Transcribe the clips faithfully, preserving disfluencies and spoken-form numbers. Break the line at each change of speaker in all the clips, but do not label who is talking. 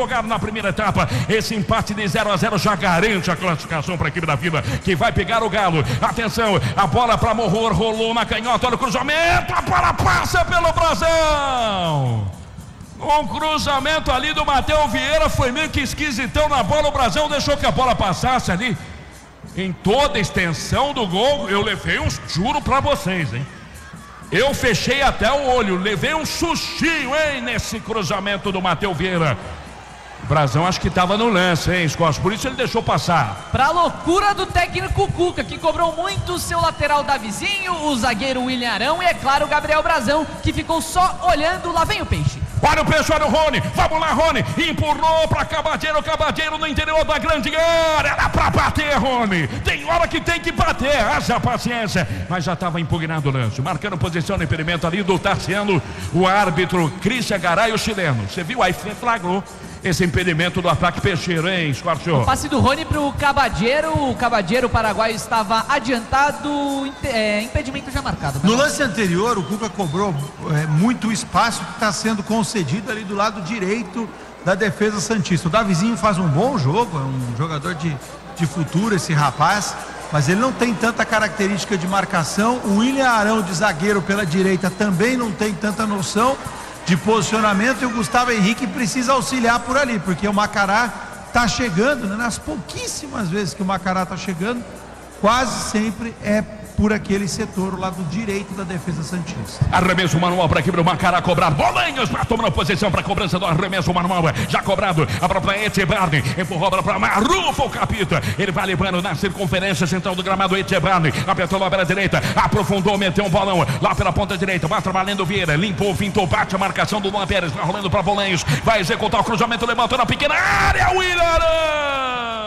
Jogar na primeira etapa, esse empate de zero a zero já garante a classificação para a equipe da Vila, que vai pegar o Galo. Atenção, a bola para Morro, rolou na canhota, olha o cruzamento, a bola passa pelo Brasão. Um cruzamento ali do Matheus Vieira, foi meio que esquisitão na bola, o Brasão deixou que a bola passasse ali, em toda a extensão do gol. Eu levei um, juro para vocês, hein? Eu fechei até o olho, levei um sustinho, hein, nesse cruzamento do Matheus Vieira. Brasão acho que estava no lance, hein, Scott? Por isso ele deixou passar.
Pra loucura do técnico Cuca, que cobrou muito o seu lateral Davizinho, o zagueiro William Arão e, é claro, o Gabriel Brasão, que ficou só olhando. Lá vem o peixe.
Olha o peixe, olha o Rony. Vamos lá, Rony. Empurrou pra Cabadeiro, Cabadeiro no interior da grande área. Era pra bater, Rony. Tem hora que tem que bater. Haja paciência. Mas já estava impugnado o lance. Marcando posição no impedimento ali do Tarciano, o árbitro Christian Garay, o chileno. Você viu? Aí flagrou esse impedimento do ataque peixeiro, hein, Scorpio?
O passe do Rony pro Cabadeiro. O Cabadeiro paraguaio estava adiantado. É, impedimento já marcado.
No lance anterior, o Cuca cobrou é, muito espaço que está sendo concedido ali do lado direito da defesa santista. O Davizinho faz um bom jogo, é um jogador de, de futuro esse rapaz, mas ele não tem tanta característica de marcação. O William Arão, de zagueiro pela direita, também não tem tanta noção de posicionamento, e o Gustavo Henrique precisa auxiliar por ali, porque o Macará está chegando, né? Nas pouquíssimas vezes que o Macará está chegando, quase sempre é por aquele setor, o lado direito da defesa santista.
Arremesso manual para aqui para o Macará cobrar. Bolanhos para tomar posição para a cobrança do arremesso manual. Já cobrado. A própria Etchebarne empurrou a bola para Marufo, o capita. Ele vai levando na circunferência central do gramado. Etchebarne apertou lá pela direita, aprofundou, meteu um bolão lá pela ponta direita. Vai trabalhando Vieira, limpou, fintou, bate a marcação do Luan Pérez. Vai rolando para Bolanhos. Vai executar o cruzamento, levantou na pequena área. William!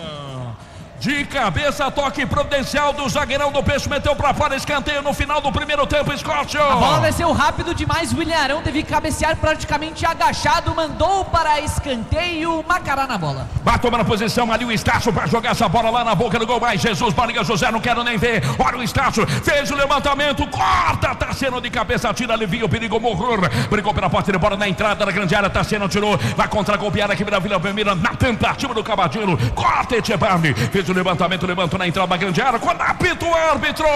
De cabeça, toque providencial do zagueirão do Peixe, meteu pra fora, escanteio no final do primeiro tempo, Scott.
A bola desceu rápido demais, William Arão teve que cabecear praticamente agachado, mandou para escanteio, Macará na bola.
Vai tomando a posição ali o Estácio para jogar essa bola lá na boca do gol, vai Jesus, Barriga José, não quero nem ver. Olha o Estácio, fez o levantamento, corta, Tassiano de cabeça, tira, alivia o perigo, Morro, brigou pela porta de bola na entrada da grande área, Tassiano tirou, vai contra-golpear aqui da Vila Belmiro, na tentativa do Cabadeiro, corta Etchebarne, fez o levantamento, levantou na entrada da grande área, quando apita o árbitro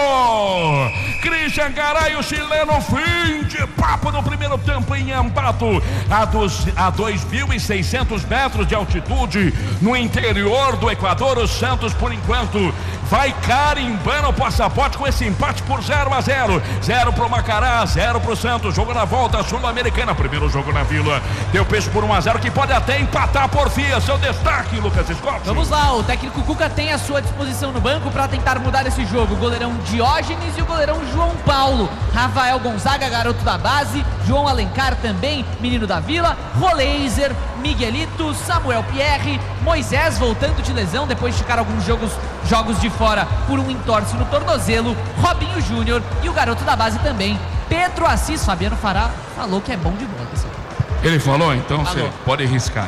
Christian Garay, o chileno, fim de papo no primeiro tempo em Ambato, a, dos, a dois mil e seiscentos metros de altitude no interior do Equador. O Santos, por enquanto, vai carimbando o passaporte com esse empate por zero a zero, zero pro Macará, zero pro Santos. Jogo na volta sul-americana, primeiro jogo na Vila, deu Peixe por um a zero, que pode até empatar por fia. Seu destaque, Lucas Scott.
Vamos lá, o técnico Cuca tem a sua disposição no banco para tentar mudar esse jogo. O goleirão Diógenes e o goleirão João Paulo. Rafael Gonzaga, garoto da base. João Alencar também, menino da Vila. Roleiser, Miguelito, Samuel Pierre, Moisés voltando de lesão depois de ficar alguns jogos, jogos de fora por um entorse no tornozelo. Robinho Júnior e o garoto da base também, Pedro Assis. Fabiano Fará falou que é bom de bola.
Ele falou, então
falou.
Você pode riscar.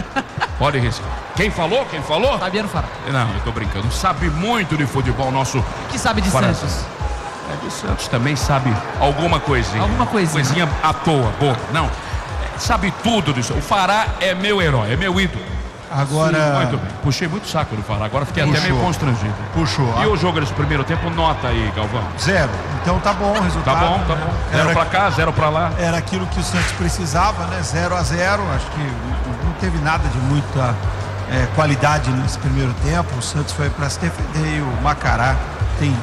Pode riscar. Quem falou? Quem falou?
Fabiano Fará.
Não, eu tô brincando. Sabe muito de futebol nosso.
O que sabe de
Fará.
Santos?
É, de Santos também sabe alguma coisinha.
Alguma coisinha.
Coisinha à toa, boa. Não, sabe tudo disso. O Fará é meu herói, é meu ídolo.
Agora...
Sim, muito bem. Puxei muito saco do Fará, agora fiquei
Puxou.
até meio constrangido.
Puxou.
E o jogo desse primeiro tempo, nota aí, Galvão.
Zero. Então tá bom o resultado.
Tá bom, tá bom. Zero
Era,
pra cá, zero pra lá.
era aquilo que o Santos precisava, né? Zero a zero. Acho que não teve nada de muita é, qualidade nesse primeiro tempo. O Santos foi para se defender e o Macará tem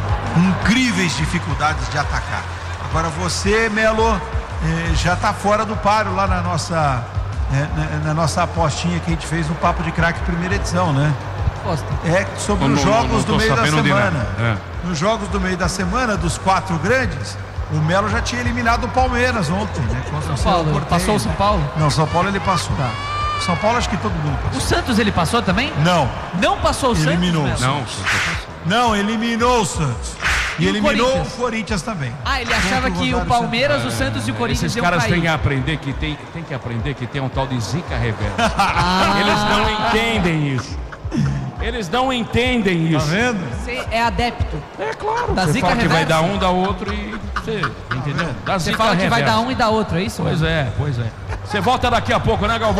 incríveis dificuldades de atacar. Agora você, Melo, é, já tá fora do páreo lá na nossa... É, na, na nossa apostinha que a gente fez no Papo de Craque primeira edição, né?
Aposta.
É sobre
Eu
os
não-
jogos
não tô
do meio da
sabendo de
semana.
nada. É.
Nos jogos do meio da semana, dos quatro grandes, o Melo já tinha eliminado o Palmeiras ontem, né? Contra o
São Paulo,
Cerro
ele passou o
Porteño.
São Paulo?
Não, São Paulo ele passou.
Tá.
São Paulo acho que todo mundo
O
passou.
Santos ele passou também?
Não,
Não passou o
Eliminou.
Santos? Melo?
Não,
não, eliminou o Santos. E,
E o
eliminou
Corinthians?
o Corinthians também.
Ah, ele achava
Contra o
que o
Rosário
Palmeiras,
Central.
o Santos e o Corinthians
esses
iam
caras
cair.
têm que aprender que tem, tem que aprender que tem um tal de zica reversa.
Ah.
Eles não entendem isso. Eles não entendem
Tá
isso.
vendo?
Você é adepto.
É claro.
Da
Você
zica
fala que vai
reversa.
dar um, dá outro e você entendeu? Da
Você
zica
fala que vai
reversa.
dar um e dar outro, é isso?
Pois é, pois é. Você volta daqui a pouco, né, Galvão?